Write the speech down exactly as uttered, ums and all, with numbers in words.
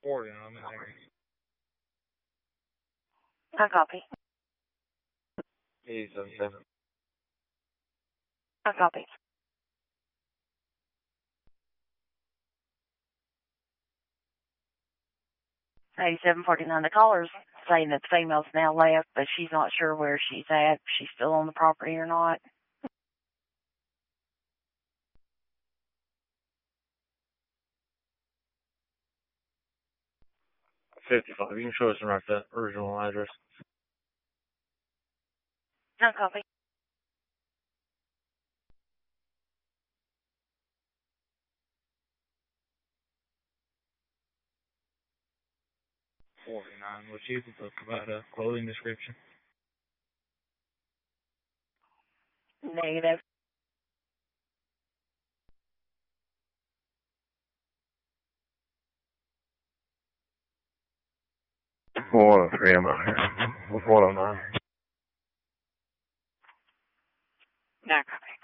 forty-nine, Mary. I copy. eighty-seven seven. I copy. eighty-seven forty-nine. The caller's saying that the female's now left, but she's not sure where she's at, if she's still on the property or not. fifty-five. You can show us around that original address. No copy. forty-nine. Was she able to provide a clothing description? Negative. four oh three, I'm out here. four oh nine. No copy.